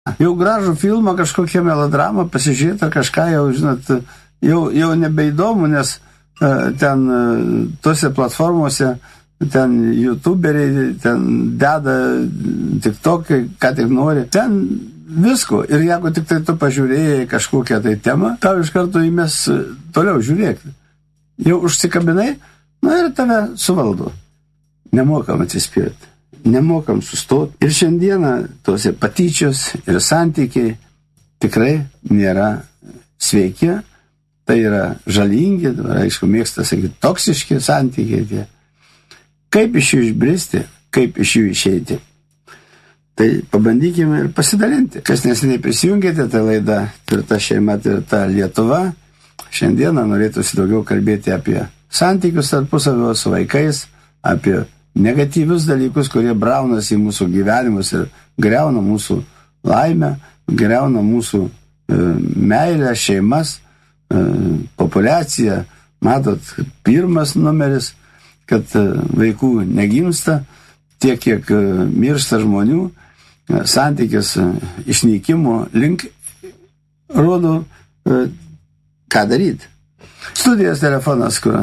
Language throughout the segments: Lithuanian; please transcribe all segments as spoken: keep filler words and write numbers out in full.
Jau gražų filmą, kažkokią melodramą pasižiūrėti ar kažką jau, žinot, jau, jau nebeįdomu, nes uh, ten uh, tose platformose, ten youtuberiai, ten deda tiktokai, ką tik nori. Ten visko. Ir jeigu tik tai tu pažiūrėjai kažkokią tai temą, tau iš karto įmės toliau žiūrėti. Jau užsikabinai, na ir tave suvaldo. Nemokam atsispirti. Nemokam sustoti. Ir šiandieną tose patyčios ir santykiai tikrai nėra sveiki. Tai yra žalingi, dabar aišku, mėgsta sakyti, toksiški santykiai tie. Kaip iš jų išbristi, kaip iš jų išeiti. Tai pabandykime ir pasidalinti. Kas neseniai prisijungėte, tai laida Tvirta šeima, tvirta Lietuva. Šiandieną norėtųsi daugiau kalbėti apie santykius tarpusavio su vaikais, apie negatyvius dalykus, kurie braunasi į mūsų gyvenimus ir griauna mūsų laimę, griauna mūsų e, meilę, šeimas, e, populiaciją. Matot, pirmas numeris, kad e, vaikų negimsta, tiek kiek e, miršta žmonių, e, santykis e, išnykimo link rodo, e, ką daryti. Studijos telefonas, kur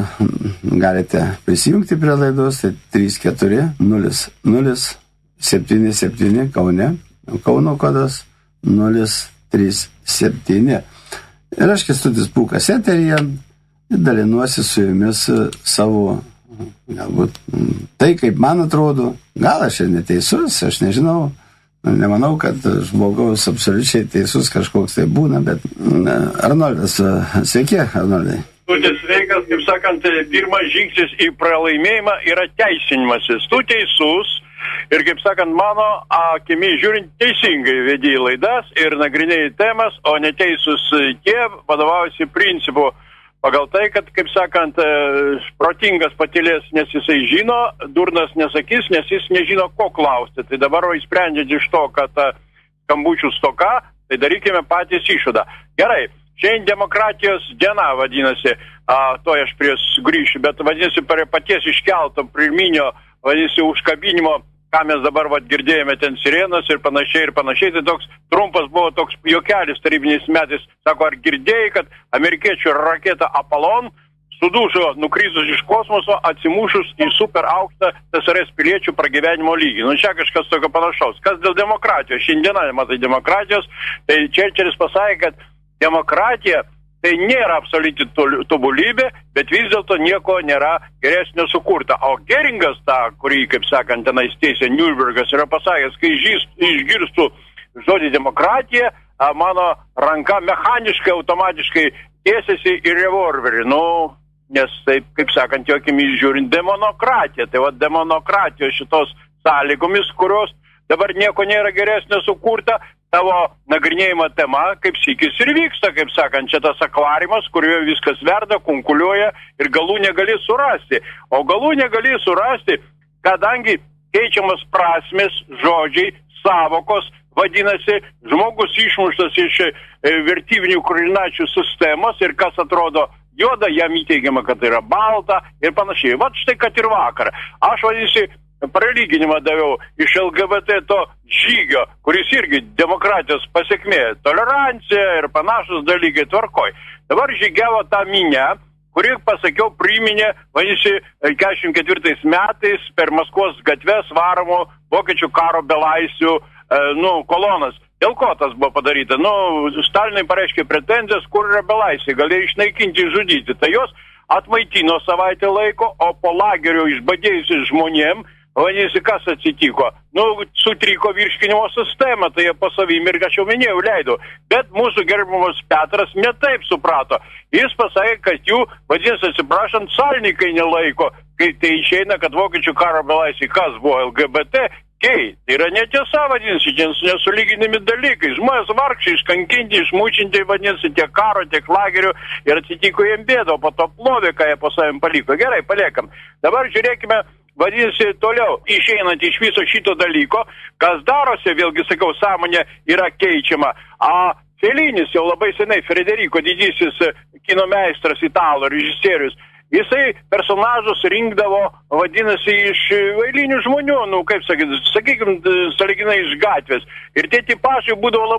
galite prisijungti prie laidos, tai trys keturi nulis nulis septyni septyni Kaune, Kauno kodas nulis trys septyni. Ir aš Kęstutis Pūkas eteryje dalinuosi su jumis savo, galbūt, tai kaip man atrodo, gal aš ir neteisus, aš nežinau, nemanau, kad žmogaus absoliučiai teisus kažkoks tai būna, bet Arnoldas, sveiki, Arnoldai. Sveikas, kaip sakant, pirmas žingsnis į pralaimėjimą yra teisinimasis. Tu teisus ir, kaip sakant, mano akimi žiūrint teisingai vedėjai laidas ir nagrinėjai temas, o neteisus tie vadovaujasi principu pagal tai, kad, kaip sakant, protingas patylės, nes jisai žino, durnas nesakys, nes jis nežino, ko klausti. Tai dabar įsprendžiant iš to, kad skambučių stoka, tai darykime patys išvadą. Gerai. Šiandien demokratijos diena vadinasi, a, to aš prie grįšiu, bet vadinasi, prie paties iškelto pirminio, vadinasi, užkabinimo, ką mes dabar vat, girdėjome ten sirenas ir panašiai ir panašiai, tai toks trumpas buvo toks juokelis tarybiniais metais, sako, ar girdėjai, kad amerikiečių raketa Apollon sudužo nukritus iš kosmoso, atsimušus į super aukštą T S R S piliečių pragyvenimo lygį. Nu, čia kažkas tokio panašaus. Kas dėl demokratijos? Šiandieną, matai, demokratijos, tai Čerčilis pasakė, kad demokratija tai nėra absoliuti tobulybė, bet vis dėlto nieko nėra geresnio sukurta. O Geringas, tą, kurį, kaip sakant, tenais teisė Nürnbergas, yra pasakęs, kai išgirstų žodį demokratija, mano ranka mechaniškai, automatiškai tiesiasi į revolverį. Nu, nes taip, kaip sakant, jo akimis žiūrint, demonokratija. Tai va, demonokratijos šitos sąlygomis, kurios dabar nieko nėra geresnio sukurta, tavo nagrinėjimo tema, kaip sykis ir vyksta, kaip sakant, čia tas akvariumas, kurioje viskas verda, kunkuliuoja ir galų negali surasti. O galų negali surasti, kadangi keičiamas prasmės, žodžiai, savokos, vadinasi, žmogus išmuštas iš e, vertybinių koordinačių sistemos ir kas atrodo juoda, jam įteigiama, kad tai yra balta ir panašiai. Vat štai, kad ir vakar. Aš vadinasi, pralyginimą daviau iš L G B T to žygio, kuris irgi demokratijos pasiekmė, tolerancija ir panašus dalykai tvarkoj. Dabar žygiavo tą minę, kuri, pasakiau, priminė, vadinasi, keturiasdešimt ketvirtais metais per Maskvos gatves varomų vokiečių karo belaisvių, e, nu, kolonas. Dėl ko tas buvo padaryta? Nu, Stalinai pareiškė pretenzijas, kur yra belaisviai, galėjo išnaikinti, žudyti. Tai jos atmaitino savaitę laiko, o po lagerio išbadėjusi žmonėm, vadinasi, kas atsitiko? Nu, sutriko virškinimo sistema, tai jie po savim ir, aš jau minėjau, leido. Bet mūsų gerbiamas Petras netaip suprato. Jis pasakė, kad jų, vadinasi, atsiprašant, salininkai nelaiko. Kai tai išeina, kad vokiečių karo belaisviai, kas buvo L G B T, kei. Tai yra netiesa, vadinasi, nesulyginami dalykai. Žmonės vargšiai, iškankinti, išmučinti, vadinasi, tiek karo, tiek lagerių ir atsitiko jiem bėdo, po to plovė, ką jie po savim paliko. Gerai, paliekam. Dabar žiūrėkime, vadinasi, toliau, išeinant iš viso šito dalyko, kas darosi, vėlgi sakau, sąmonė yra keičiama. A Felinis jau labai senai, Federico didysis kino meistras, italo režisierius, jisai personažus rinkdavo, vadinasi, iš eilinių žmonių, nu, kaip sakyti, sakykim, sąlyginai iš gatvės. Ir tie tipažai būdavo labai